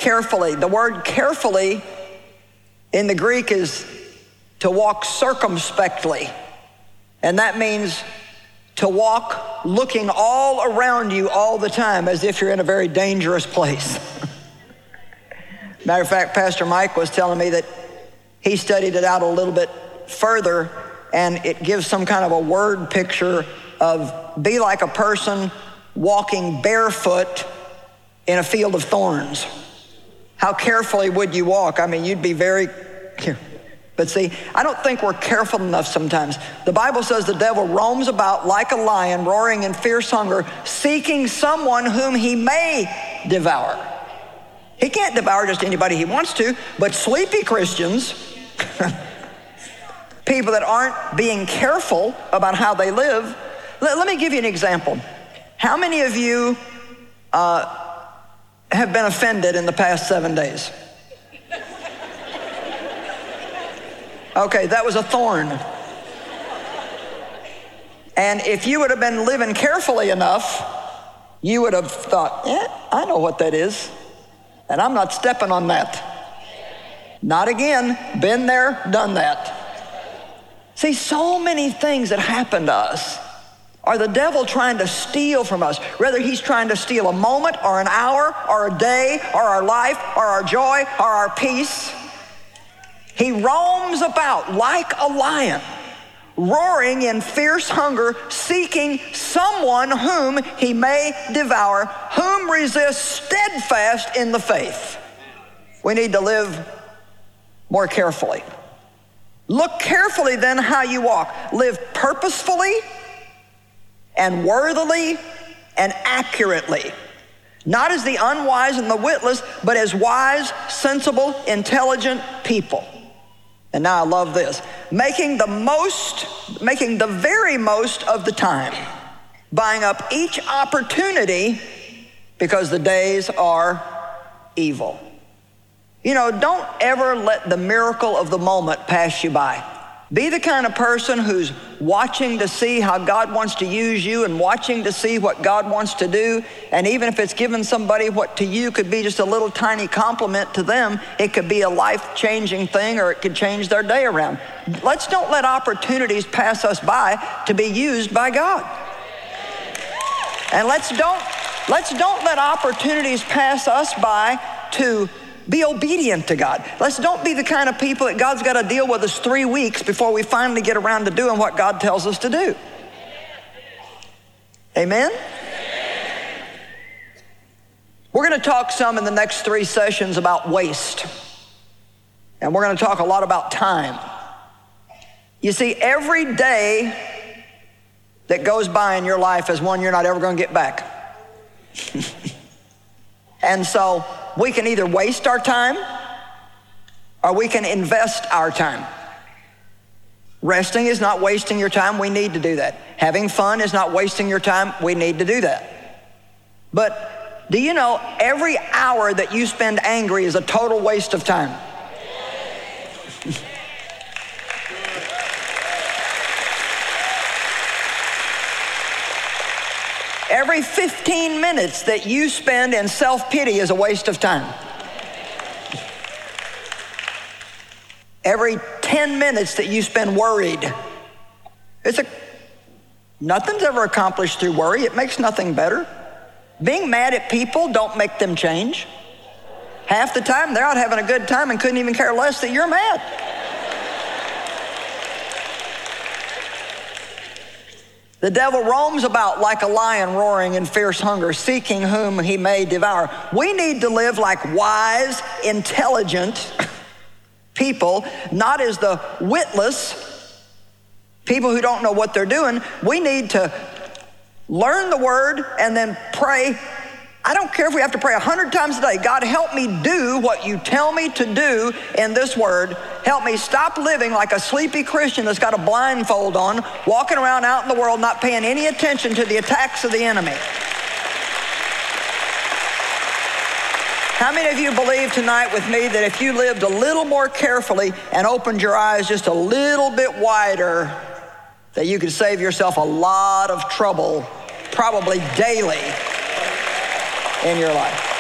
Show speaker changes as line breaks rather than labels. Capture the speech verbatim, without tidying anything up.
carefully. The word carefully in the Greek is to walk circumspectly. And that means to walk looking all around you all the time as if you're in a very dangerous place. Matter of fact, Pastor Mike was telling me that he studied it out a little bit further, and it gives some kind of a word picture of be like a person walking barefoot in a field of thorns. How carefully would you walk? I mean, you'd be very careful. But see, I don't think we're careful enough sometimes. The Bible says the devil roams about like a lion, roaring in fierce hunger, seeking someone whom he may devour. He can't devour just anybody he wants to, but sleepy Christians, people that aren't being careful about how they live. Let, let me give you an example. How many of you uh, have been offended in the past seven days? Okay, that was a thorn. And if you would have been living carefully enough, you would have thought, eh, I know what that is, and I'm not stepping on that. Not again. Been there, done that. See, so many things that happen to us are the devil trying to steal from us. Whether he's trying to steal a moment or an hour or a day or our life or our joy or our peace. He roams about like a lion, roaring in fierce hunger, seeking someone whom he may devour, whom resists steadfast in the faith. We need to live more carefully. Look carefully then how you walk. Live purposefully and worthily and accurately. Not as the unwise and the witless, but as wise, sensible, intelligent people. And now I love this. Making the most, making the very most of the time. Buying up each opportunity because the days are evil. You know, don't ever let the miracle of the moment pass you by. Be the kind of person who's watching to see how God wants to use you and watching to see what God wants to do. And even if it's giving somebody what to you could be just a little tiny compliment to them, it could be a life-changing thing, or it could change their day around. Let's don't let opportunities pass us by to be used by God. And let's don't, let's don't let opportunities pass us by to be obedient to God. Let's don't be the kind of people that God's got to deal with us three weeks before we finally get around to doing what God tells us to do. Amen? We're going to talk some in the next three sessions about waste. And we're going to talk a lot about time. You see, every day that goes by in your life is one you're not ever going to get back. And so we can either waste our time or we can invest our time. Resting is not wasting your time. We need to do that. Having fun is not wasting your time. We need to do that. But do you know every hour that you spend angry is a total waste of time? Every fifteen minutes that you spend in self-pity is a waste of time. Every ten minutes that you spend worried, it's a, nothing's ever accomplished through worry. It makes nothing better. Being mad at people don't make them change. Half the time they're out having a good time and couldn't even care less that you're mad. The devil roams about like a lion roaring in fierce hunger, seeking whom he may devour. We need to live like wise, intelligent people, not as the witless, people who don't know what they're doing. We need to learn the word and then pray. I don't care if we have to pray a hundred times a day. God, help me do what you tell me to do in this word. Help me stop living like a sleepy Christian that's got a blindfold on, walking around out in the world not paying any attention to the attacks of the enemy. How many of you believe tonight with me that if you lived a little more carefully and opened your eyes just a little bit wider, that you could save yourself a lot of trouble, probably daily, in your life?